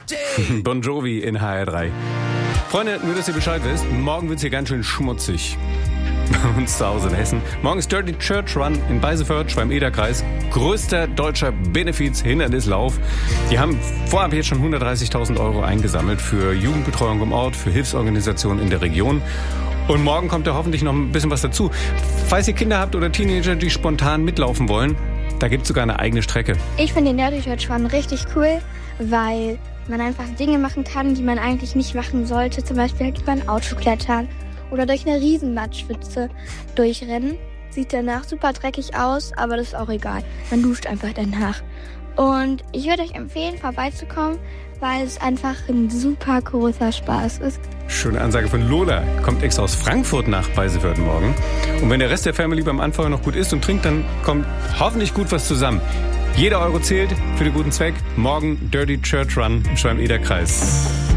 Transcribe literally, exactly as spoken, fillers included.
Bon Jovi in H R drei. Freunde, nur dass ihr Bescheid wisst, morgen wird's hier ganz schön schmutzig. Bei uns zu Hause in Hessen. Morgen ist Dirty Church Run in Beiseförth, Schwalm-Eder-Kreis. Größter deutscher Benefiz-Hindernislauf. Die haben vorab jetzt schon hundertdreißigtausend Euro eingesammelt für Jugendbetreuung im Ort, für Hilfsorganisationen in der Region. Und morgen kommt da hoffentlich noch ein bisschen was dazu. Falls ihr Kinder habt oder Teenager, die spontan mitlaufen wollen, da gibt es sogar eine eigene Strecke. Ich finde den Dirty Church Run richtig cool, weil man einfach Dinge machen kann, die man eigentlich nicht machen sollte. Zum Beispiel halt über ein Auto klettern oder durch eine Riesenmatschpfütze durchrennen. Sieht danach super dreckig aus, aber das ist auch egal. Man duscht einfach danach. Und ich würde euch empfehlen, vorbeizukommen, weil es einfach ein super großer Spaß ist. Schöne Ansage von Lola. Kommt extra aus Frankfurt nach Beiseförth morgen. Und wenn der Rest der Family beim Anfeuer noch gut isst und trinkt, dann kommt hoffentlich gut was zusammen. Jeder Euro zählt für den guten Zweck. Morgen Dirty Church Run im Schwalm-Eder-Kreis.